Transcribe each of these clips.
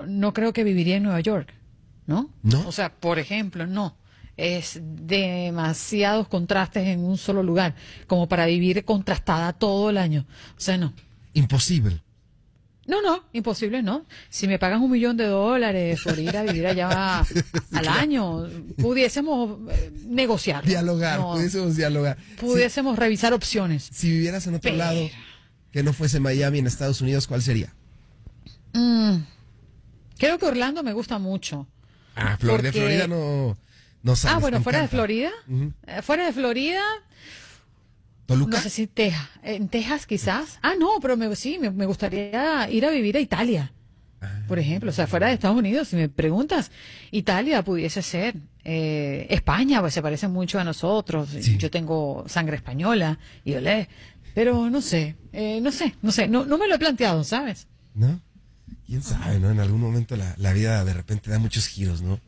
no creo que viviría en Nueva York, ¿no? ¿No? O sea, por ejemplo, no. Es demasiados contrastes en un solo lugar, como para vivir contrastada todo el año. O sea, no. Imposible. No, imposible, ¿no? Si me pagan $1 millón por ir a vivir allá al año, pudiésemos negociar. Dialogar, pudiésemos dialogar. Pudiésemos revisar opciones. Si vivieras en otro lado que no fuese Miami, en Estados Unidos, ¿cuál sería? Creo que Orlando me gusta mucho. De Florida no sabes. Bueno, fuera de Florida. Fuera de Florida. ¿Toluca? No sé si Texas. En Texas quizás. No, pero me gustaría ir a vivir a Italia. Por ejemplo, o sea, fuera de Estados Unidos, si me preguntas, Italia pudiese ser. España, pues se parece mucho a nosotros. Sí. Yo tengo sangre española y olé. Pero no sé. No me lo he planteado, ¿sabes? ¿No? ¿Quién sabe, no? En algún momento la vida de repente da muchos giros, ¿no?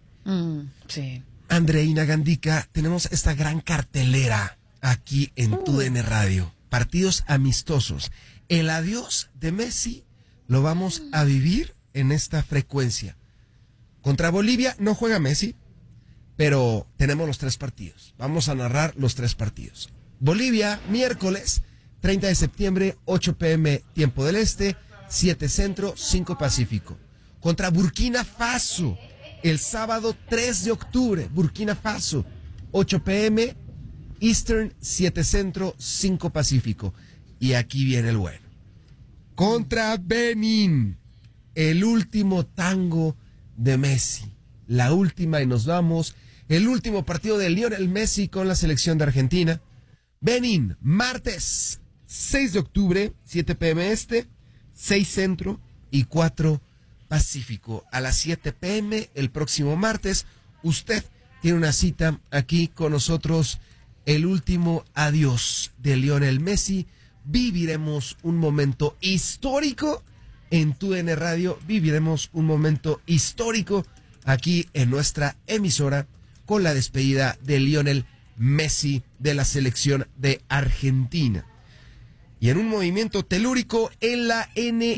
Sí. Andreina Gandica, tenemos esta gran cartelera aquí en TUDN Radio. Partidos amistosos. El adiós de Messi lo vamos a vivir en esta frecuencia. Contra Bolivia no juega Messi, pero tenemos los 3 partidos. Vamos a narrar los 3 partidos. Bolivia, miércoles 30 de septiembre, 8 p.m. tiempo del este, 7 centro, 5 pacífico. Contra Burkina Faso, el sábado 3 de octubre, Burkina Faso, 8 p.m. Eastern, 7 centro, 5 pacífico. Y aquí viene el bueno. Contra Benín, el último tango de Messi. La última y nos vamos. El último partido de Lionel Messi con la selección de Argentina. Benín, martes 6 de octubre, 7 p.m. este, 6 centro y 4 pacífico. A las 7 p.m. el próximo martes, usted tiene una cita aquí con nosotros. El último adiós de Lionel Messi. Viviremos un momento histórico en TUDN Radio. Viviremos un momento histórico aquí en nuestra emisora con la despedida de Lionel Messi de la selección de Argentina. Y en un movimiento telúrico en la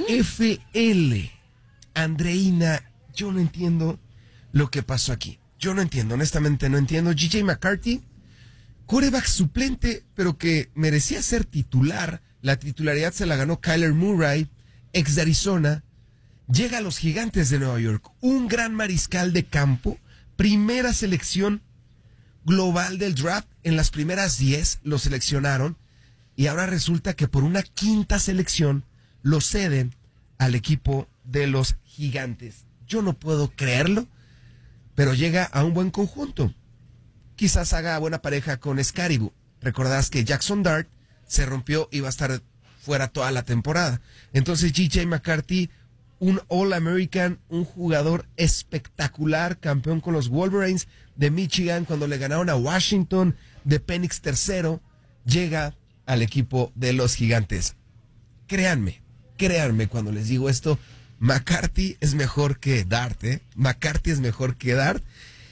NFL. Andreina, yo no entiendo lo que pasó aquí. Yo no entiendo, honestamente no entiendo. J.J. McCarthy, quarterback suplente, pero que merecía ser titular. La titularidad se la ganó Kyler Murray, ex de Arizona. Llega a los Gigantes de Nueva York. Un gran mariscal de campo. Primera selección global del draft. En las primeras 10 lo seleccionaron. Y ahora resulta que por una quinta selección lo ceden al equipo de los Gigantes. Yo no puedo creerlo, pero llega a un buen conjunto. Quizás haga buena pareja con Scaribu. Recordarás que Jackson Dart se rompió y va a estar fuera toda la temporada. Entonces J.J. McCarthy, un All-American, un jugador espectacular, campeón con los Wolverines de Michigan cuando le ganaron a Washington, de Penix tercero, llega al equipo de los Gigantes. Créanme cuando les digo esto, McCarthy es mejor que Dart, McCarthy es mejor que Dart.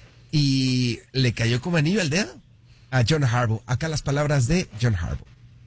Y le cayó como anillo al dedo a John Harbaugh. Acá las palabras de John Harbaugh.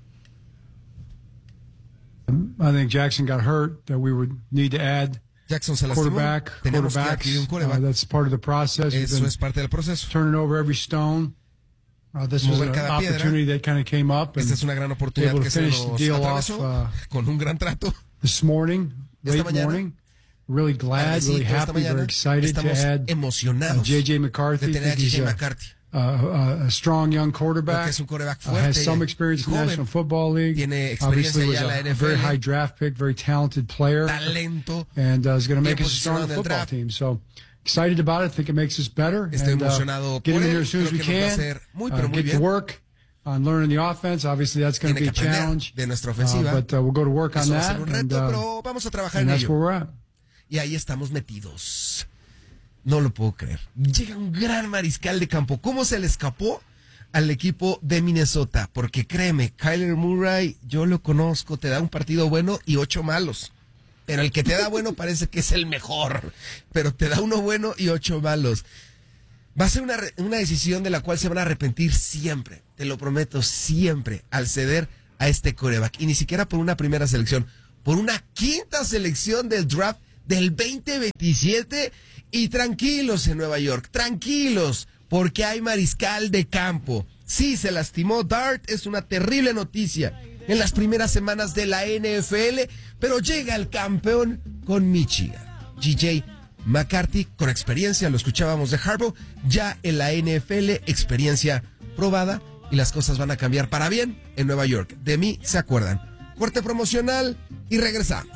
I think Jackson got hurt, that we would need to add Jackson se lastimó. Tenemos que adquirir un quarterback. That's part of the process. Eso es parte del proceso. Turning over every stone. This was an opportunity that kind of came up. Esta es una gran oportunidad que se nos atravesó con un gran trato. This morning, late morning. Really glad, really happy, very excited to add J.J. McCarthy. De tener a J.J. McCarthy. A strong young quarterback. Es un quarterback fuerte, has some experience in the National Football League. Tiene experiencia Obviously ya was en la a NFL. very high draft pick, very talented player. Talento. And is going to make us a strong football team. So excited about it. I think it makes us better. Estoy emocionado get por in él. there as soon as we can. Get to work on learning the offense. Obviously that's going to be a challenge. De nuestra ofensiva. But we'll go to work on Eso va a that. ser un reto, pero vamos a trabajar and en that's ello. where we're at. Y ahí estamos metidos. No lo puedo creer. Llega un gran mariscal de campo. ¿Cómo se le escapó al equipo de Minnesota? Porque créeme, Kyler Murray, yo lo conozco, te da un partido bueno y 8 malos. Pero el que te da bueno parece que es el mejor. Pero te da uno bueno y 8 malos. Va a ser una decisión de la cual se van a arrepentir siempre. Te lo prometo, siempre, al ceder a este quarterback. Y ni siquiera por una primera selección, por una quinta selección del draft del 2027 y tranquilos en Nueva York, tranquilos, porque hay mariscal de campo. Sí, se lastimó Dart, es una terrible noticia en las primeras semanas de la NFL, pero llega el campeón con Michigan. J.J. McCarthy, con experiencia, lo escuchábamos de Harbaugh, ya en la NFL, experiencia probada, y las cosas van a cambiar para bien en Nueva York. De mí se acuerdan. Corte promocional y regresamos.